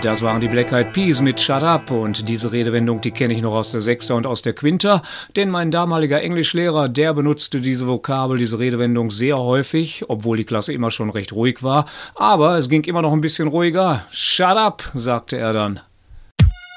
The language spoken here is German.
Das waren die Black Eyed Peas mit Shut Up und diese Redewendung, die kenne ich noch aus der Sechster und aus der Quinta, denn mein damaliger Englischlehrer, der benutzte diese Vokabel, diese Redewendung sehr häufig, obwohl die Klasse immer schon recht ruhig war, aber es ging immer noch ein bisschen ruhiger. Shut up, sagte er dann.